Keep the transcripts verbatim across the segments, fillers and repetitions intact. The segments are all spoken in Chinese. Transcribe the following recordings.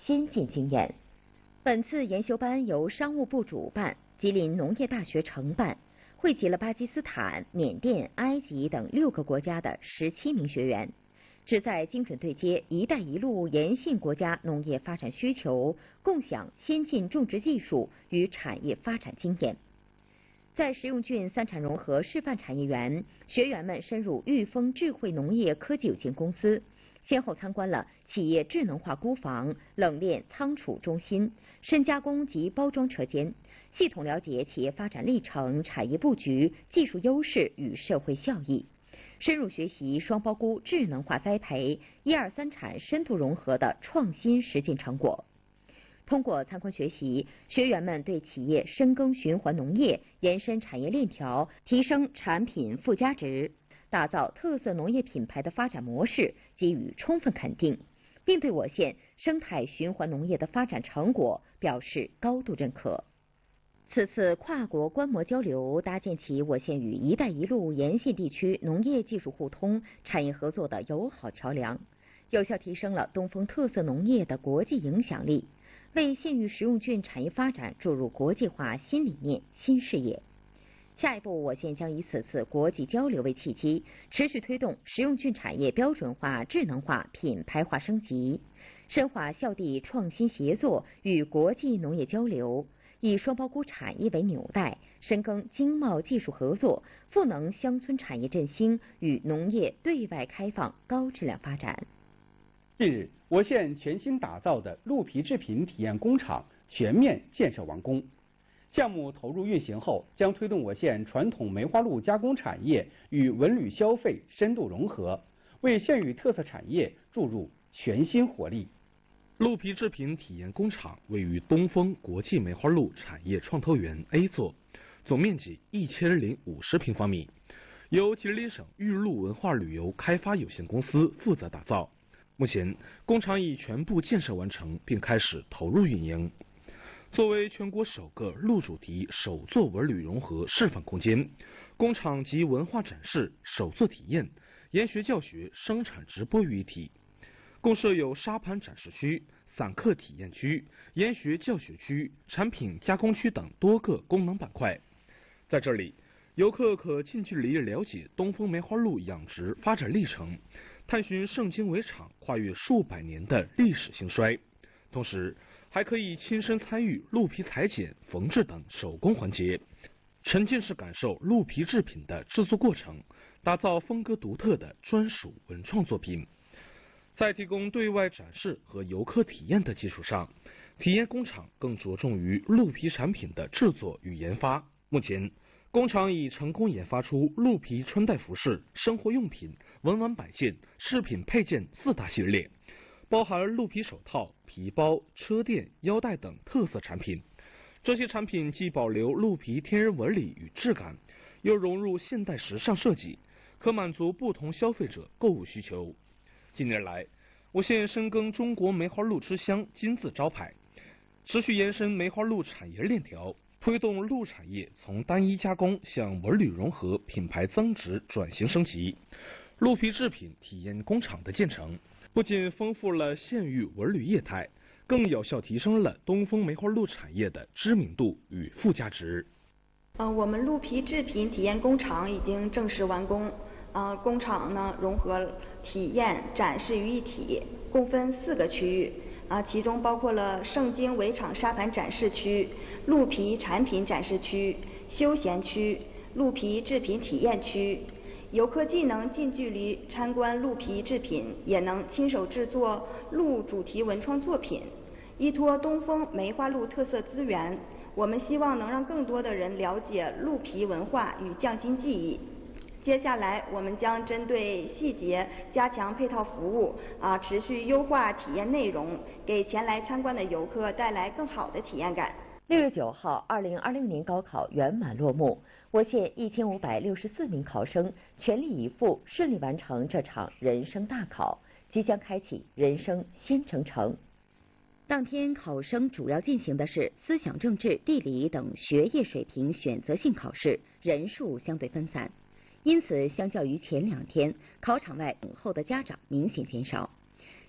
先进经验。本次研修班由商务部主办，吉林农业大学承办，汇集了巴基斯坦、缅甸、埃及等六个国家的十七名学员，旨在精准对接“一带一路”沿线国家农业发展需求，共享先进种植技术与产业发展经验。在实用郡三产融合示范产业园，学员们深入裕丰智慧农业科技有限公司，先后参观了企业智能化估房、冷链仓储中心、深加工及包装车间，系统了解企业发展历程、产业布局、技术优势与社会效益，深入学习双苞菇智能化栽培、一二三产深度融合的创新实践成果。通过参观学习，学员们对企业深耕循环农业、延伸产业链条、提升产品附加值、打造特色农业品牌的发展模式给予充分肯定，并对我县生态循环农业的发展成果表示高度认可。此次跨国观摩交流，搭建起我县与“一带一路”沿线地区农业技术互通、产业合作的友好桥梁，有效提升了东风特色农业的国际影响力，为县域实用郡产业发展注入国际化新理念、新视野。下一步，我县将以此次国际交流为契机，持续推动实用郡产业标准化、智能化、品牌化升级，深化校地创新协作与国际农业交流，以双苞菇产业为纽带，深耕经贸技术合作，赋能乡村产业振兴与农业对外开放高质量发展。 近日，我县全新打造的鹿皮制品体验工厂全面建设完工。项目投入运行后，将推动我县传统梅花鹿加工产业与文旅消费深度融合，为县域特色产业注入全新活力。 鹿皮制品体验工厂位于东风国际梅花鹿产业创投园 A 座，总面积一千零五十平方米，由吉林省玉鹿文化旅游开发有限公司负责打造。目前，工厂已全部建设完成，并开始投入运营。作为全国首个鹿主题手作文旅融合示范空间，工厂集文化展示、手作体验、研学教学、生产直播于一体，共设有沙盘展示区、散客体验区、研学教学区、产品加工区等多个功能板块。在这里，游客可近距离了解东风梅花鹿养殖发展历程，探寻盛京围场跨越数百年的历史兴衰，同时还可以亲身参与鹿皮裁剪、缝制等手工环节，沉浸式感受鹿皮制品的制作过程，打造风格独特的专属文创作品。在提供对外展示和游客体验的基础上，体验工厂更着重于鹿皮产品的制作与研发。目前，工厂已成功研发出鹿皮穿戴服饰、生活用品、文玩摆件、饰品配件四大系列，包含鹿皮手套、皮包、车垫、腰带等特色产品。这些产品既保留鹿皮天然纹理与质感，又融入现代时尚设计，可满足不同消费者购物需求。近年来，我县深耕中国梅花鹿之乡金字招牌，持续延伸梅花鹿产业链条，推动鹿产业从单一加工向文旅融合、品牌增值转型升级。鹿皮制品体验工厂的建成，不仅丰富了县域文旅业态，更有效提升了东风梅花鹿产业的知名度与附加值。 呃，我们鹿皮制品体验工厂已经正式完工。呃，工厂呢融合体验、展示于一体，共分四个区域。啊，其中包括了盛京围场沙盘展示区、鹿皮产品展示区、休闲区、鹿皮制品体验区。游客既能近距离参观鹿皮制品，也能亲手制作鹿主题文创作品。依托东风梅花鹿特色资源，我们希望能让更多的人了解鹿皮文化与匠心技艺。接下来，我们将针对细节加强配套服务，啊，持续优化体验内容，给前来参观的游客带来更好的体验感。 六月九号，二零二零年高考圆满落幕，我县一千五百六十四名考生全力以赴，顺利完成这场人生大考，即将开启人生新征程。当天，考生主要进行的是思想政治、地理等学业水平选择性考试，人数相对分散。因此，相较于前两天，考场外等候的家长明显减少。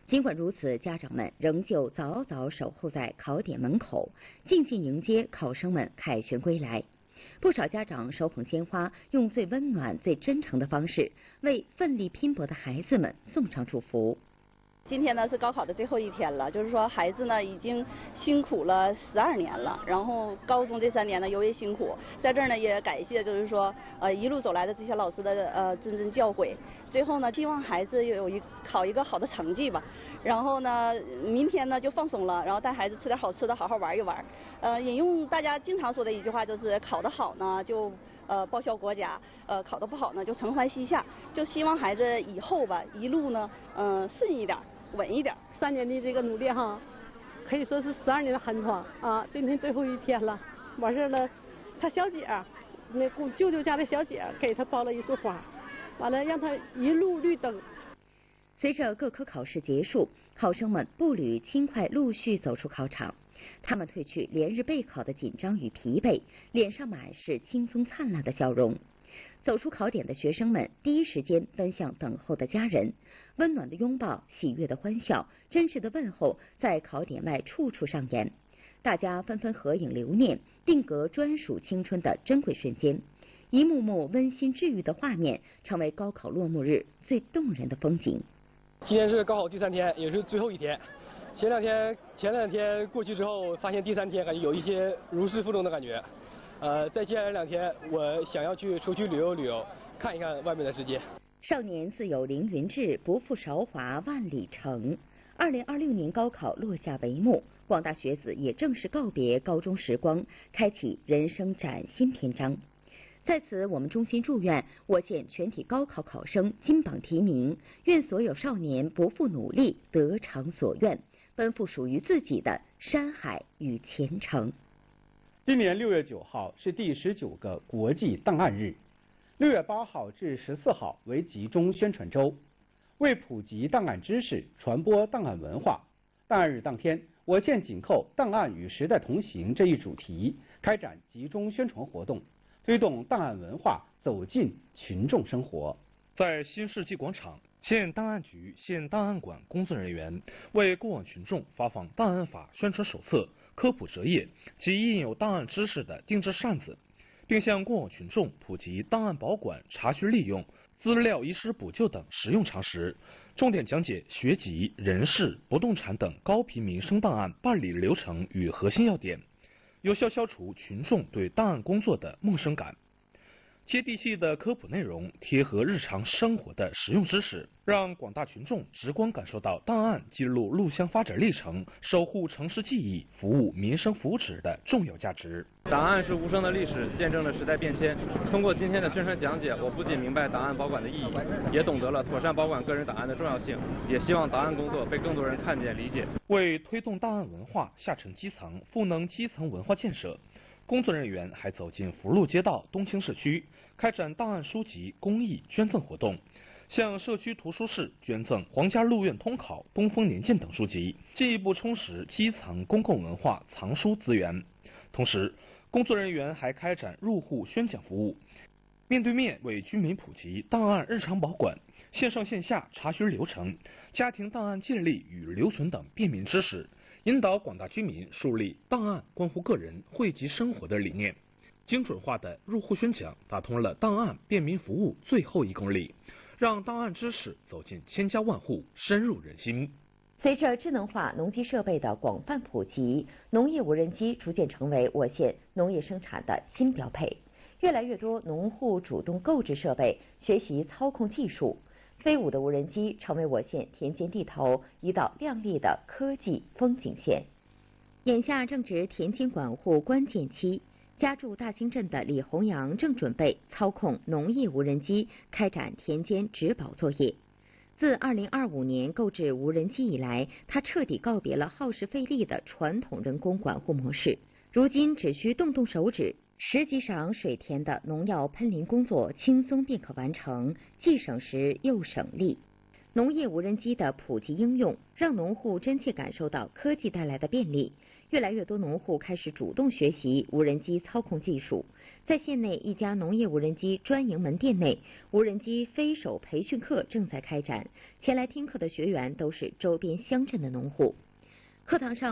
尽管如此，家长们仍旧早早守候在考点门口，静静迎接考生们凯旋归来。不少家长手捧鲜花，用最温暖、最真诚的方式，为奋力拼搏的孩子们送上祝福。 今天呢是高考的最后一天了，就是说孩子呢已经辛苦了十二年了，然后高中这三年呢尤为辛苦，在这儿呢也感谢就是说呃一路走来的这些老师的呃谆谆教诲。最后呢，希望孩子有一考一个好的成绩吧。然后呢，明天呢就放松了，然后带孩子吃点好吃的，好好玩一玩。呃，引用大家经常说的一句话，就是考得好呢就呃报效国家，呃考得不好呢就承欢膝下。就希望孩子以后吧一路呢嗯、呃、顺一点。稳一点， 三年的这个努力哈，可以说是十二年的寒窗啊！今天最后一天了，完事了，他小姐，那姑舅舅家的小姐给他包了一束花，完了让他一路绿灯。 随着各科考试结束，考生们步履轻快，陆续走出考场。他们褪去连日备考的紧张与疲惫，脸上满是轻松灿烂的笑容。走出考点的学生们第一时间奔向等候的家人，温暖的拥抱，喜悦的欢笑，真挚的问候在考点外处处上演。大家纷纷合影留念，定格专属青春的珍贵瞬间。一幕幕温馨治愈的画面，成为高考落幕日最动人的风景。 今天是高考第三天，也是最后一天。前两天前两天过去之后，发现第三天感觉有一些如释负重的感觉。呃，再接下来两天，我想要去出去旅游旅游，看一看外面的世界。 少年自有凌云志，不负韶华万里程。二零二六年高考落下帷幕，广大学子也正式告别高中时光，开启人生崭新篇章。在此，我们衷心祝愿我县全体高考考生金榜题名，愿所有少年不负努力，得偿所愿，奔赴属于自己的山海与前程。 今年六月九号是第十九个国际档案日，六月八号至十四号为集中宣传周，为普及档案知识、传播档案文化。档案日当天，我县紧扣“档案与时代同行”这一主题，开展集中宣传活动，推动档案文化走进群众生活。 在新世纪广场，县档案局县档案馆工作人员为过往群众发放档案法宣传手册、科普折页及印有档案知识的定制扇子，并向过往群众普及档案保管、查询利用、资料遗失补救等实用常识，重点讲解学籍、人事、不动产等高频民生档案办理流程与核心要点，有效消除群众对档案工作的陌生感。接地气的科普内容，贴合日常生活的实用知识，让广大群众直观感受到档案记录路乡发展历程、守护城市记忆、服务民生福祉的重要价值。 档案是无声的历史，见证了时代变迁。通过今天的宣传讲解，我不仅明白档案保管的意义，也懂得了妥善保管个人档案的重要性。也希望档案工作被更多人看见、理解。 为推动档案文化下沉基层、赋能基层文化建设，工作人员还走进福禄街道东青社区，开展档案书籍公益捐赠活动，向社区图书室捐赠皇家录院通考、东风年鉴等书籍，进一步充实基层公共文化藏书资源。同时，工作人员还开展入户宣讲服务，面对面为居民普及档案日常保管、线上线下查询流程、家庭档案建立与留存等便民知识，引导广大居民树立档案关乎个人、惠及生活的理念。精准化的入户宣讲打通了档案便民服务最后一公里，让档案知识走进千家万户，深入人心。 随着智能化农机设备的广泛普及，农业无人机逐渐成为我县农业生产的新标配。越来越多农户主动购置设备，学习操控技术，飞舞的无人机成为我县田间地头一道亮丽的科技风景线。眼下正值田间管护关键期，家住大兴镇的李洪阳正准备操控农业无人机开展田间植保作业。自二零二五年购置无人机以来，他彻底告别了耗时费力的传统人工管护模式，如今只需动动手指，十几晌水田的农药喷淋工作轻松便可完成，既省时又省力。 农业无人机的普及应用，让农户真切感受到科技带来的便利。越来越多农户开始主动学习无人机操控技术。在县内一家农业无人机专营门店内，无人机飞手培训课正在开展。前来听课的学员都是周边乡镇的农户。课堂上，